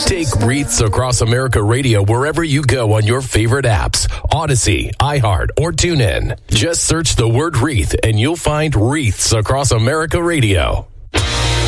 Take Wreaths Across America Radio wherever you go on your favorite apps, Odyssey, iHeart, or TuneIn. Just search the word Wreath and you'll find Wreaths Across America Radio.